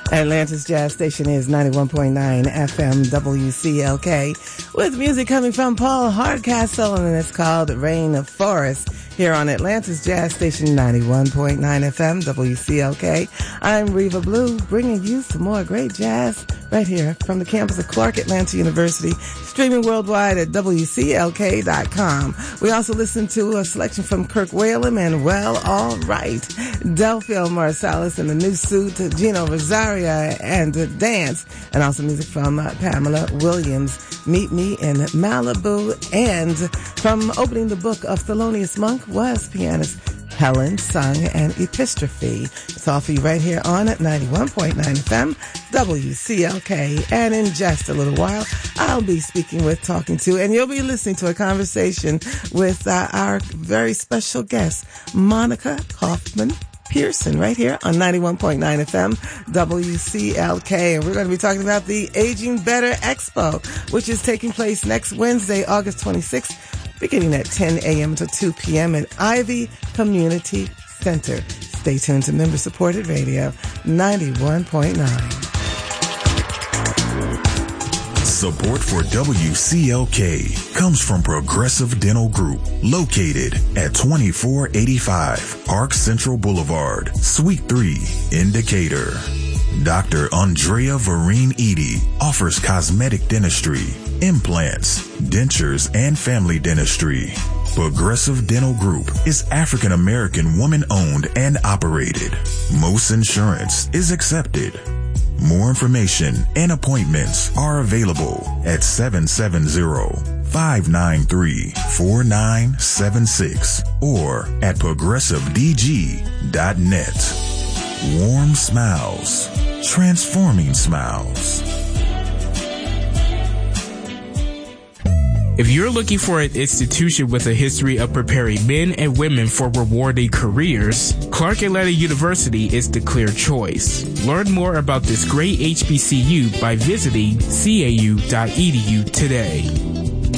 Atlanta's Jazz Station is 91.9 FM WCLK, with music coming from Paul Hardcastle, and it's called Rain of Forest, here on Atlanta's Jazz Station 91.9 FM WCLK. I'm Reva Blue, bringing you some more great jazz right here from the campus of Clark Atlanta University, streaming worldwide at WCLK.com. We also listen to a selection from Kirk Whalum and Well All Right, Delphio Marsalis and the New Suit, Gino Rosario and Dance, and also music from Pamela Williams, Meet Me in Malibu, and from opening the book of Thelonious Monk was pianist Helen Sung and Epistrophe. It's all for you right here on 91.9 FM WCLK. And in just a little while, I'll be talking to, and you'll be listening to a conversation with our very special guest, Monica Kaufman Pearson, right here on 91.9 FM WCLK. And we're going to be talking about the Aging Better Expo, which is taking place next Wednesday, August 26th, beginning at 10 a.m. to 2 p.m. at Ivy Community Center. Stay tuned to member-supported radio 91.9. Support for WCLK comes from Progressive Dental Group, located at 2485 Park Central Boulevard, Suite 3, in Decatur. Dr. Andrea Vereen Edie offers cosmetic dentistry, implants, dentures, and family dentistry. Progressive Dental Group is African American woman-owned and operated. Most insurance is accepted. More information and appointments are available at 770-593-4976 or at progressivedg.net. Warm smiles, transforming smiles. If you're looking for an institution with a history of preparing men and women for rewarding careers, Clark Atlanta University is the clear choice. Learn more about this great HBCU by visiting cau.edu today.